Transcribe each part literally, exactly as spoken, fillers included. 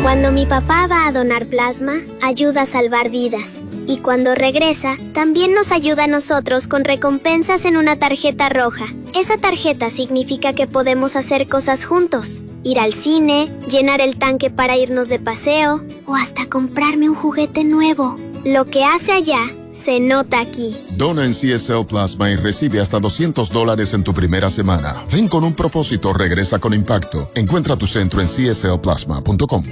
Cuando mi papá va a donar plasma, ayuda a salvar vidas. Y cuando regresa, también nos ayuda a nosotros con recompensas en una tarjeta roja. Esa tarjeta significa que podemos hacer cosas juntos. Ir al cine, llenar el tanque para irnos de paseo o hasta comprarme un juguete nuevo. Lo que hace allá se nota aquí. Dona en C S L Plasma y recibe hasta doscientos dólares en tu primera semana. Ven con un propósito, regresa con impacto. Encuentra tu centro en c s l plasma punto com.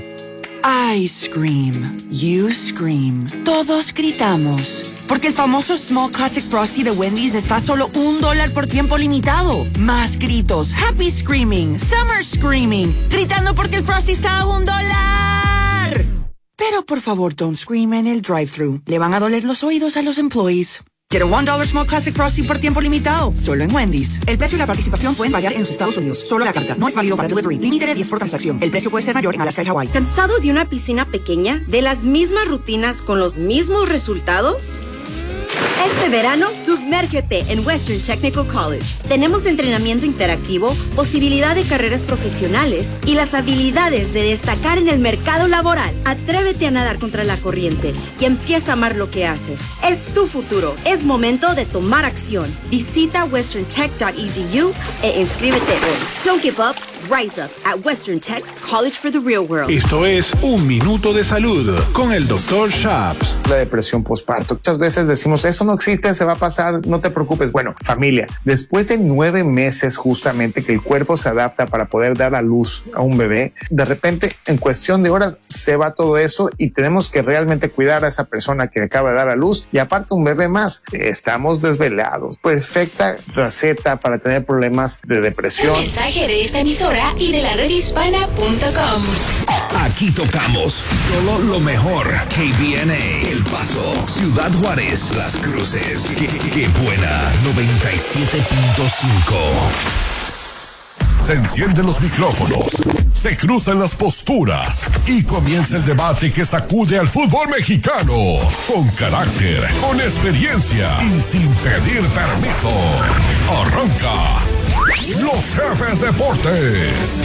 I scream, you scream, todos gritamos. Porque el famoso Small Classic Frosty de Wendy's está a solo un dólar por tiempo limitado. Más gritos, happy screaming, summer screaming, gritando porque el Frosty está a un dólar. Pero por favor, don't scream en el drive-thru. Le van a doler los oídos a los employees. Get a one dollar Small Classic Frosty por tiempo limitado, solo en Wendy's. El precio y la participación pueden variar en los Estados Unidos. Solo la carta. No es válido para delivery. Límite de diez por transacción. El precio puede ser mayor en Alaska y Hawái. ¿Cansado de una piscina pequeña? ¿De las mismas rutinas con los mismos resultados? Este verano, sumérgete en Western Technical College. Tenemos entrenamiento interactivo, posibilidad de carreras profesionales y las habilidades de destacar en el mercado laboral. Atrévete a nadar contra la corriente y empieza a amar lo que haces. Es tu futuro. Es momento de tomar acción. Visita western tech punto e d u e inscríbete hoy. Don't give up. Rise up at Western Tech College for the Real World. Esto es Un Minuto de Salud con el doctor Shaps. La depresión postparto. Muchas veces decimos, eso no existe, se va a pasar, no te preocupes. Bueno, familia, después de nueve meses justamente que el cuerpo se adapta para poder dar a luz a un bebé, de repente, en cuestión de horas, se va todo eso y tenemos que realmente cuidar a esa persona que acaba de dar a luz y aparte un bebé más. Estamos desvelados. Perfecta receta para tener problemas de depresión. Un mensaje de esta emisora y de la red hispana punto com. Aquí tocamos solo lo mejor. K B N A, El Paso, Ciudad Juárez, Las Cruces. Qué, qué buena, noventa y siete punto cinco. Se encienden los micrófonos, se cruzan las posturas y comienza el debate que sacude al fútbol mexicano. Con carácter, con experiencia y sin pedir permiso. Arranca Los Jefes Deportes.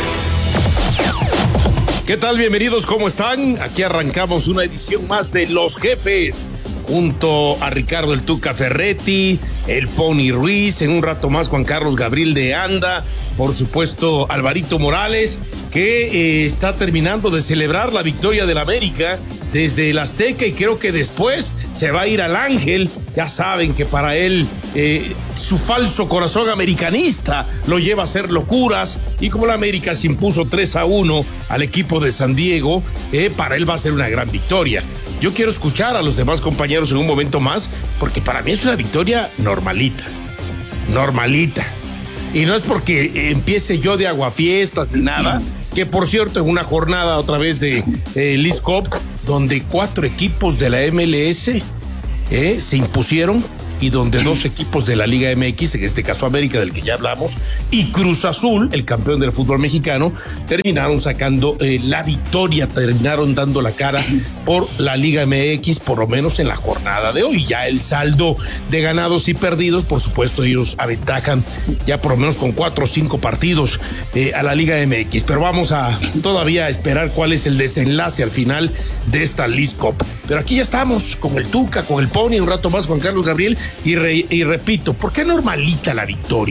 ¿Qué tal? Bienvenidos, ¿cómo están? Aquí arrancamos una edición más de Los Jefes, junto a Ricardo El Tuca Ferretti, el Pony Ruiz, en un rato más Juan Carlos Gabriel de Anda, por supuesto Alvarito Morales, que eh, está terminando de celebrar la victoria del América desde el Azteca y creo que después se va a ir al Ángel. Ya saben que para él eh, su falso corazón americanista lo lleva a hacer locuras y como la América se impuso tres a uno al equipo de San Diego, eh, para él va a ser una gran victoria. Yo quiero escuchar a los demás compañeros en un momento más porque para mí es una victoria normalita, normalita. Y no es porque empiece yo de aguafiestas ni nada, que por cierto en una jornada otra vez de eh, Leagues Cup, donde cuatro equipos de la M L S eh, se impusieron y donde dos equipos de la Liga M X, en este caso América, del que ya hablamos, y Cruz Azul, el campeón del fútbol mexicano, terminaron sacando eh, la victoria, terminaron dando la cara por la Liga M X, por lo menos en la jornada de hoy. Ya el saldo de ganados y perdidos, por supuesto, ellos aventajan ya por lo menos con cuatro o cinco partidos eh, a la Liga M X. Pero vamos a todavía a esperar cuál es el desenlace al final de esta Leagues Cup. Pero aquí ya estamos con el Tuca, con el Pony, un rato más Juan Carlos Gabriel, y, re, y repito, ¿por qué normalita la victoria?